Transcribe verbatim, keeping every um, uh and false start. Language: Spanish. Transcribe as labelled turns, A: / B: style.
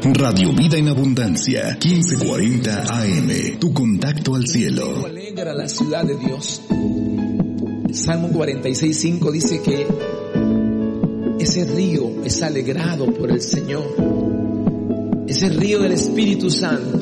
A: Radio Vida en Abundancia, quince cuarenta A M. Tu contacto al cielo.
B: Alegra la ciudad de Dios. El Salmo cuarenta y seis, cinco dice que ese río es alegrado por el Señor. Ese río del Espíritu Santo